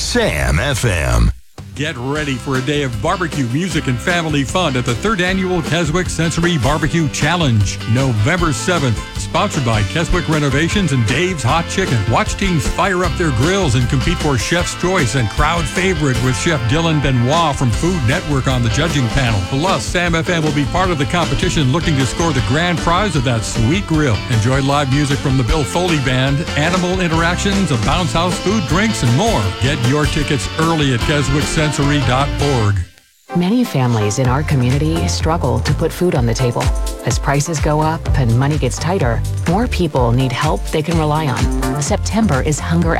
Sam FM. Get ready for a day of barbecue, music, and family fun at the 3rd Annual Keswick Sensory Barbecue Challenge, November 7th. Sponsored by Keswick Renovations and Dave's Hot Chicken. Watch teams fire up their grills and compete for Chef's Choice and Crowd Favorite with Chef Dylan Benoit from Food Network on the judging panel. Plus, Sam FM will be part of the competition looking to score the grand prize of that sweet grill. Enjoy live music from the Bill Foley Band, animal interactions, a bounce house, food, drinks, and more. Get your tickets early at KeswickSensory.org. Many families in our community struggle to put food on the table. As prices go up and money gets tighter, more people need help they can rely on. September is Hunger